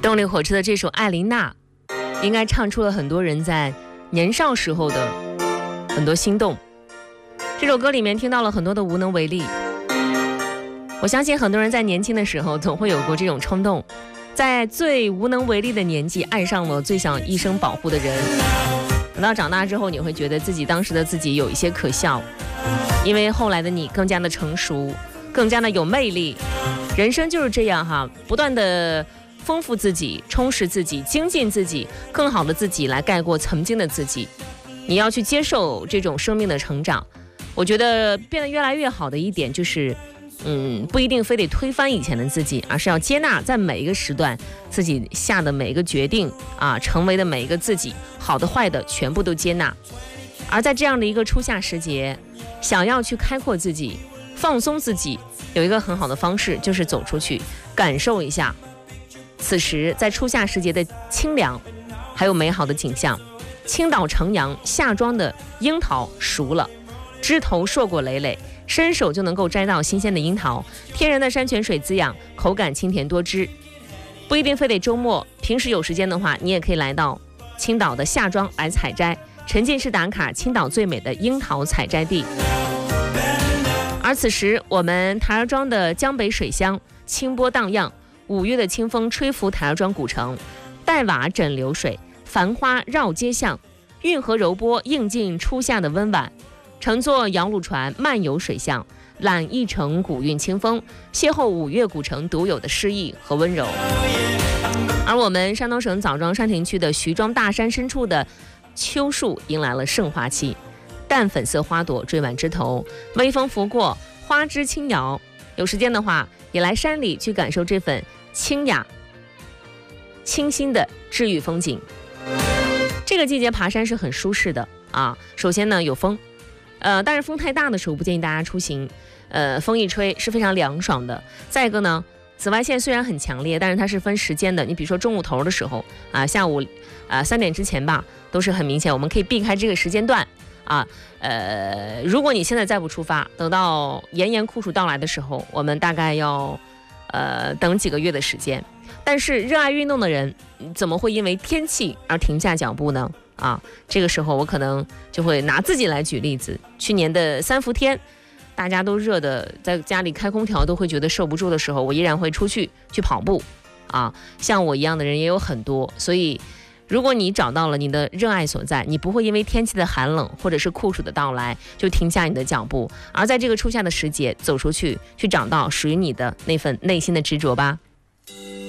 动力火车的这首《艾琳娜》，应该唱出了很多人在年少时候的很多心动。这首歌里面听到了很多的无能为力，我相信很多人在年轻的时候总会有过这种冲动，在最无能为力的年纪爱上了最想一生保护的人。等到长大之后，你会觉得自己当时的自己有一些可笑，因为后来的你更加的成熟，更加的有魅力。人生就是这样哈，不断的丰富自己，充实自己，精进自己，更好的自己来盖过曾经的自己。你要去接受这种生命的成长。我觉得变得越来越好的一点就是不一定非得推翻以前的自己，而是要接纳在每一个时段自己下的每一个决定啊，成为的每一个自己，好的坏的全部都接纳。而在这样的一个初夏时节，想要去开阔自己，放松自己，有一个很好的方式就是走出去，感受一下此时在初夏时节的清凉，还有美好的景象。青岛城阳夏庄的樱桃熟了，枝头硕果累累，伸手就能够摘到新鲜的樱桃，天然的山泉水滋养，口感清甜多汁。不一定非得周末，平时有时间的话，你也可以来到青岛的夏庄来采摘，沉浸式打卡青岛最美的樱桃采摘地。而此时我们台儿庄的江北水乡清波荡漾，5月的清风吹拂台儿庄古城，黛瓦枕流水，繁花绕街巷，运河柔波映进初夏的温婉。乘坐摇橹船漫游水巷，揽一城古韵清风，邂逅5月古城独有的诗意和温柔。而我们山东省枣庄山亭区的徐庄大山深处的秋树迎来了盛花期，淡粉色花朵缀满枝头，微风拂过，花枝轻摇。有时间的话，也来山里去感受这份清雅清新的治愈风景。这个季节爬山是很舒适的啊。首先呢，有风，但是风太大的时候不建议大家出行。风一吹是非常凉爽的。再一个呢，紫外线虽然很强烈，但是它是分时间的。你比如说中午头的时候啊，下午3点之前吧，都是很明显，我们可以避开这个时间段啊。如果你现在再不出发，等到炎炎酷暑到来的时候，我们大概要等几个月的时间。但是热爱运动的人怎么会因为天气而停下脚步呢？啊，这个时候我可能就会拿自己来举例子。去年的3伏天，大家都热的在家里开空调都会觉得受不住的时候，我依然会出去跑步啊。像我一样的人也有很多，所以如果你找到了你的热爱所在，你不会因为天气的寒冷或者是酷暑的到来就停下你的脚步，而在这个初夏的时节走出去，去找到属于你的那份内心的执着吧。